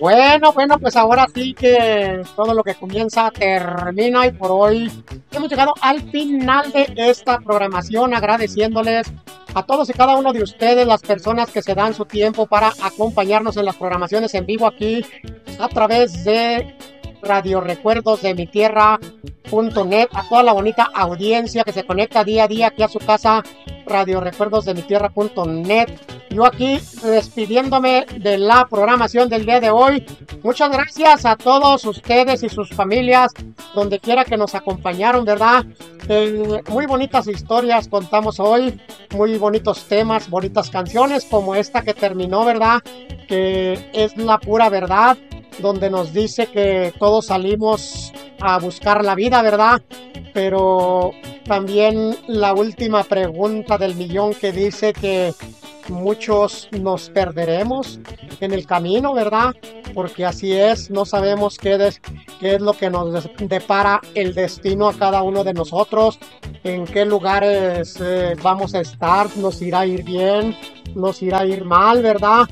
Bueno, pues ahora sí que todo lo que comienza termina y por hoy hemos llegado al final de esta programación agradeciéndoles a todos y cada uno de ustedes, las personas que se dan su tiempo para acompañarnos en las programaciones en vivo aquí a través de Radio Recuerdos de mi Tierra.net, a toda la bonita audiencia que se conecta día a día aquí a su casa, Radio Recuerdos de mi Tierra.net. Yo aquí despidiéndome de la programación del día de hoy. Muchas gracias a todos ustedes y sus familias, donde quiera que nos acompañaron, ¿verdad? Muy bonitas historias contamos hoy, muy bonitos temas, bonitas canciones como esta que terminó, ¿verdad? Que es la pura verdad, donde nos dice que todos salimos a buscar la vida, ¿verdad? Pero también la última pregunta del millón que dice que muchos nos perderemos en el camino, ¿verdad? Porque así es, no sabemos qué es lo que nos depara el destino a cada uno de nosotros, en qué lugares vamos a estar, nos irá a ir bien, nos irá a ir mal, ¿verdad?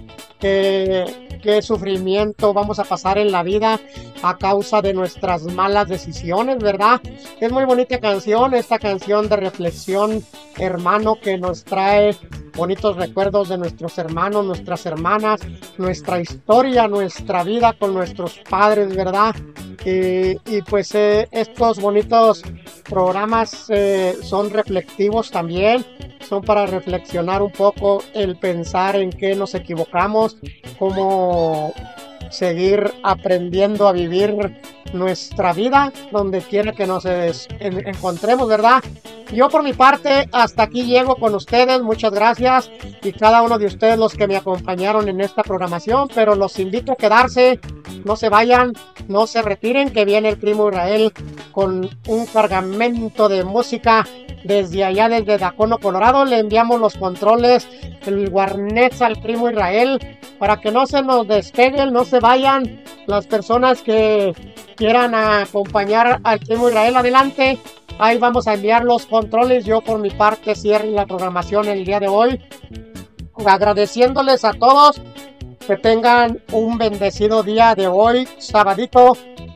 Qué sufrimiento vamos a pasar en la vida a causa de nuestras malas decisiones, ¿verdad? Es muy bonita canción, esta canción de reflexión, hermano, que nos trae bonitos recuerdos de nuestros hermanos, nuestras hermanas, nuestra historia, nuestra vida con nuestros padres, ¿verdad? Y pues estos bonitos programas son reflectivos también, son para reflexionar un poco, el pensar en qué nos equivocamos, cómo seguir aprendiendo a vivir nuestra vida donde quiera que nos encontremos, ¿verdad? Yo por mi parte hasta aquí llego con ustedes, muchas gracias, y cada uno de ustedes los que me acompañaron en esta programación, pero los invito a quedarse, no se vayan, no se retiren, que viene el primo Israel con un cargamento de música desde allá, desde Dacono, Colorado. Le enviamos los controles, el guarnets al primo Israel, para que no se nos despeguen, no se vayan. Las personas que quieran acompañar al primo Israel, adelante. Ahí vamos a enviar los controles. Yo por mi parte cierro la programación el día de hoy, agradeciéndoles a todos que tengan un bendecido día de hoy, sabadito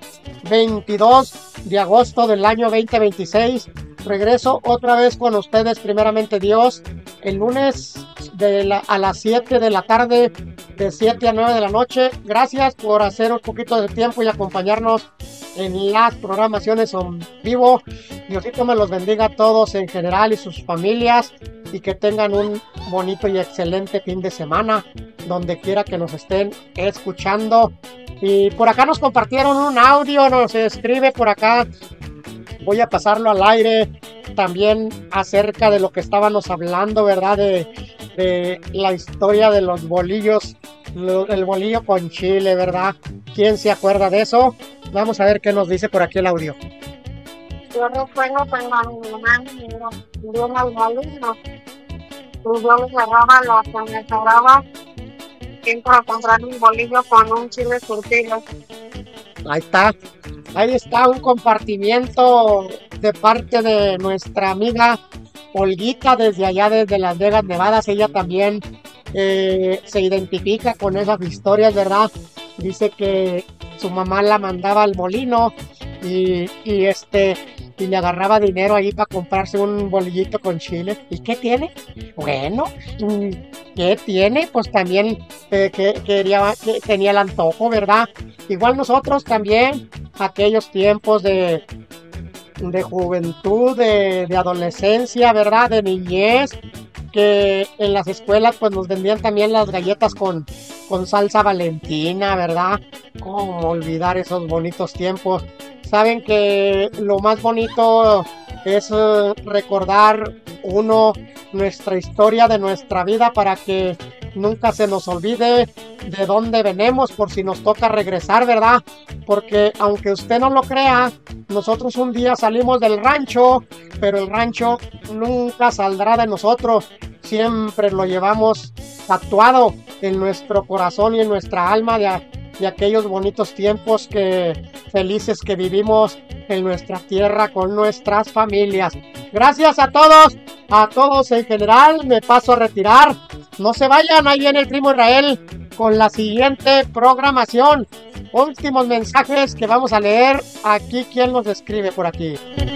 22 de agosto del año 2026. Regreso otra vez con ustedes, primeramente Dios, el lunes a las 7 de la tarde, de 7 a 9 de la noche. Gracias por hacer un poquito de tiempo y acompañarnos en las programaciones en vivo. Diosito me los bendiga a todos en general y sus familias, y que tengan un bonito y excelente fin de semana donde quiera que nos estén escuchando. Y por acá nos compartieron un audio, nos escribe por acá, voy a pasarlo al aire, también acerca de lo que estábamos hablando, ¿verdad? De la historia de los bolillos, el bolillo con chile, ¿verdad? ¿Quién se acuerda de eso? Vamos a ver qué nos dice por aquí el audio. Yo recuerdo cuando mi mamá me dio al bolillo y yo le cerraba lo que me sobraba siempre a comprar un bolillo con un chile surtido. Ahí está un compartimiento de parte de nuestra amiga Olguita desde allá, desde Las Vegas, Nevada. Ella también se identifica con esas historias, ¿verdad? Dice que su mamá la mandaba al molino y le agarraba dinero ahí para comprarse un bolillito con chile. ¿Y qué tiene? Bueno, ¿qué tiene? Pues también que tenía el antojo, ¿verdad? Igual nosotros también, aquellos tiempos de juventud, de adolescencia, ¿verdad? De niñez, que en las escuelas pues nos vendían también las galletas con salsa Valentina, ¿verdad? ¿Cómo olvidar esos bonitos tiempos? Saben que lo más bonito es recordar nuestra historia de nuestra vida, para que nunca se nos olvide de dónde venimos, por si nos toca regresar, ¿verdad? Porque aunque usted no lo crea, nosotros un día salimos del rancho, pero el rancho nunca saldrá de nosotros. Siempre lo llevamos tatuado en nuestro corazón y en nuestra alma de aquellos bonitos tiempos felices que vivimos en nuestra tierra con nuestras familias. Gracias a todos en general. Me paso a retirar. No se vayan, ahí viene el primo Israel con la siguiente programación. Últimos mensajes que vamos a leer aquí. ¿Quién nos escribe por aquí?